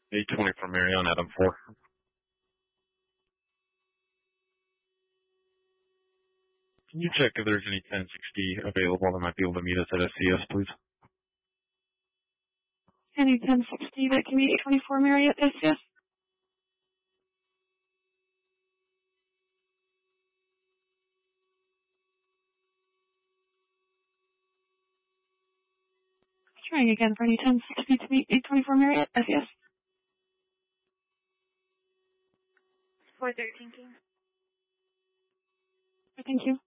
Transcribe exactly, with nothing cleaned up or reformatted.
eight twenty-four Mary on Adam four. Can you check if there's any ten sixty available that might be able to meet us at S C S, please? Any ten sixty that can meet eight twenty-four Mary at S C S? Trying again for any ten sixty to meet eight twenty-four Mary at S C S. four thirteen King. Thank you.